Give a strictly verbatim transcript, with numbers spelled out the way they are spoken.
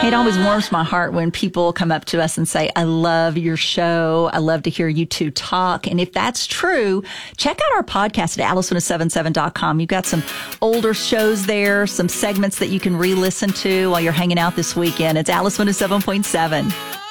It always warms my heart when people come up to us and say, I love your show. I love to hear you two talk. And if that's true, check out our podcast at alice ten seventy-seven dot com. You've got some older shows there, some segments that you can re-listen to while you're hanging out this weekend. It's Alice one oh seven point seven.